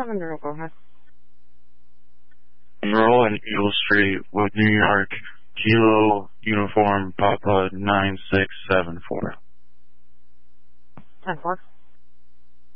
Monroe, go ahead. Monroe and Eagle Street with New York, Kilo Uniform Papa 9674. 10-4.